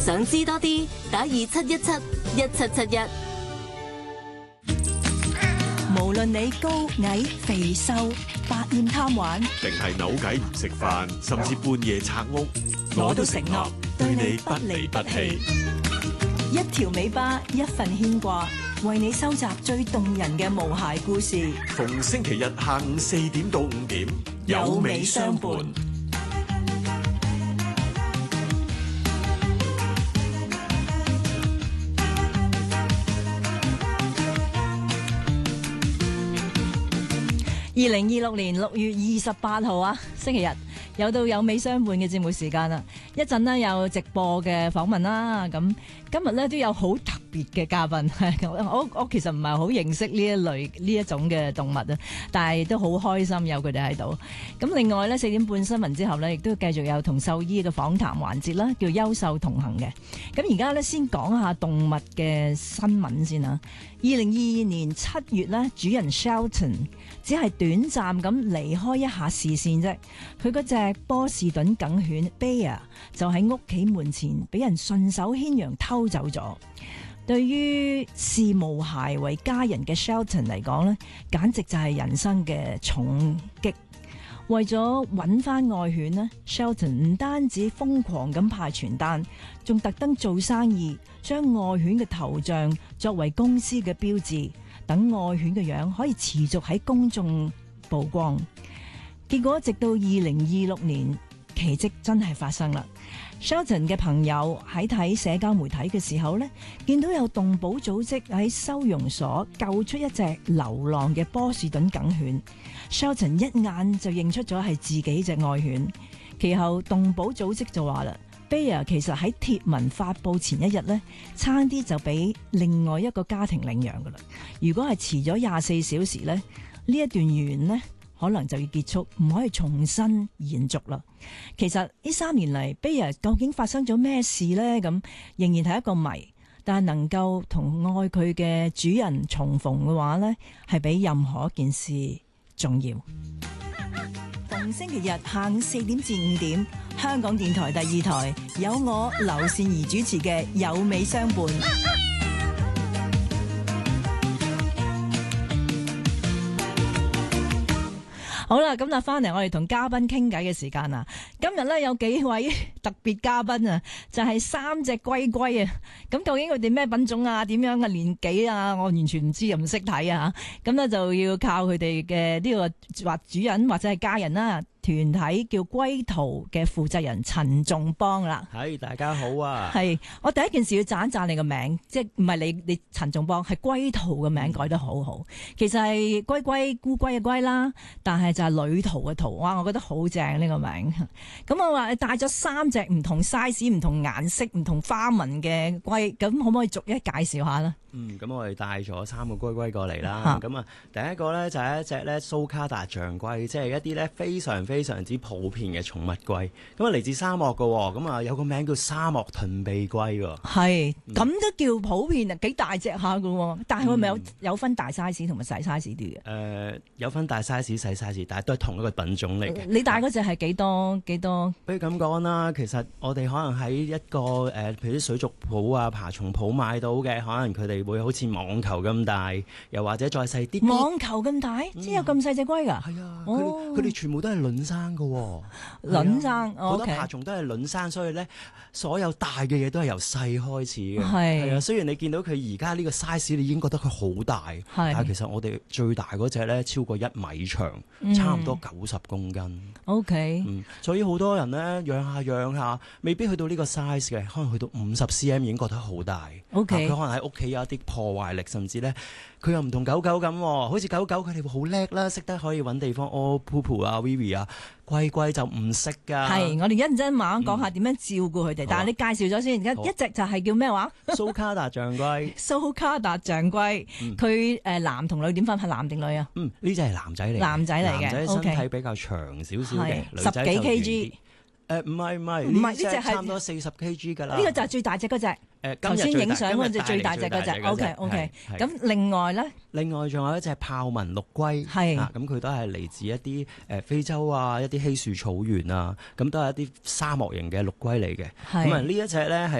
想知多啲，打27171771。 無論你高矮肥瘦，百厭貪玩， 定係扭計唔食飯，甚至半夜拆屋， 我都承諾對你不離不棄。一條尾巴，一份牽掛，為你收集最動人嘅無鞋故事。 逢星期日下午4點到5點，有美相伴。 2026年6月28號啊，星期日有到有美相伴嘅節目時間啦。一陣呢有直播嘅訪問啦，咁今日呢都有好特別嘅嘉賓。我其實唔係好認識呢一種嘅動物啊，但係都好開心有佢哋喺度。咁另外呢4點半新聞之後呢，亦都繼續有同獸醫嘅訪談環節啦，叫優獸同行嘅。咁而家呢，先講下動物嘅新聞先啦。2022年7月呢，主人 Shelton 只係短暫咁離開一下視線啫，佢嗰隻波士頓梗犬 Bear 就喺屋企門前俾人順手牽羊偷走咗。對於視毛孩為家人嘅 Shelton 嚟講呢，簡直就係人生嘅重擊。為咗揾翻愛犬呢， Shelton 唔單止瘋狂咁派傳單，仲特登做生意，將愛犬嘅頭像作為公司嘅標誌，等愛犬嘅樣可以持續喺公眾曝光。結果直到2026年，奇蹟真係發生啦。Shelton 嘅朋友喺睇社交媒體嘅時候呢，見到有動保組織喺收容所救出一隻流浪嘅波士頓梗犬， Shelton 一眼就認出咗係自己隻愛犬。其後動保組織就話啦， Bear 其實喺貼文發佈前一日呢，差啲就俾另外一個家庭領養噶啦。如果係遲咗24小時呢，呢一段緣呢可能就要結束，唔可以重新延續啦。其實呢3年嚟，Bear 究竟發生咗咩事呢？咁仍然係一個謎。但係能夠同愛佢嘅主人重逢嘅話呢，係比任何一件事重要。逢星期日下午4點至5點，香港電台第2台有我劉善儀主持嘅《有美相伴》。好啦，咁翻嚟我哋同嘉賓傾偈嘅時間啦。今日咧有幾位特別嘉賓啊，就係3隻龜龜啊。咁究竟佢哋咩品種啊？點樣嘅年紀啊？我完全唔知又唔識睇啊。咁咧就要靠佢哋嘅呢個或主人或者係家人啦。團體叫龜圖嘅負責人陳仲邦啦。 係，大家好啊。 係，我第一件事要讚一讚你個名，即係唔係你陳仲邦，係龜圖嘅名改得好好。其實係龜龜烏龜嘅龜啦，但係就係旅途嘅途。哇，我覺得好正呢個名。咁我話你帶咗3隻唔同 size、唔同顏色、唔同花紋嘅龜，咁可唔可以逐一介紹下呢？ 咁我哋帶咗3個龜龜過嚟啦。咁啊，第一個咧就係一隻咧蘇卡達象龜，即係一啲咧非常之普遍嘅寵物龜。咁啊嚟自沙漠㗎喎，咁啊有個名叫沙漠盾臂龜喎。係， 咁都叫普遍啊，幾大隻下㗎喎。但係佢咪有分大 size 同埋細 size 啲嘅？ 有分大 size、細 size， 但係都係同一個品種嚟嘅。 你帶嗰隻係幾多？ 不如咁講啦，其實我哋可能喺一個譬如啲水族鋪啊、爬蟲鋪買到嘅，可能佢哋會好似網球咁大，又或者再細啲。 網球咁大，即有咁細隻龜㗎？係啊， 佢哋全部都係卵生㗎喎。 卵生， 好多爬蟲都係卵生，所以咧所有大嘅嘢都係由細開始嘅。 係啊，雖然你見到佢而家呢個 size， 你已經覺得佢好大，但係其實我哋最大嗰隻咧超過1米長，差唔多90公斤。 OK， 所以好多人咧養下，未必去到呢個 size 嘅，可能去到50 cm 已經覺得好大。 OK， 佢可能喺屋企有一啲破壞力，甚至咧佢又唔同狗狗咁，好似狗狗佢哋會好叻啦，識得可以揾地方屙 poop 啊 wee 啊，龜就唔識㗎。係， 我哋一陣間慢慢講下點樣照顧佢哋。但係你介紹咗先，而家一隻就係叫咩話？ 蘇卡達象龜。 蘇卡達象龜，佢男同女點分？係男定女啊？ 呢隻係男仔嚟。男仔嚟嘅， 男仔身體比較長少少嘅，女仔就 10幾 kg。 唔係，呢隻差唔多40 kg 㗎啦。呢個就係最大隻嗰隻。頭先影相嗰隻最大隻嗰隻。OK。咁另外咧？ 另外仲有一隻豹紋陸龜。係。咁佢都係嚟自一啲非洲啊，一啲稀樹草原啊，咁都係一啲沙漠型嘅陸龜嚟嘅。係。咁啊呢一隻咧係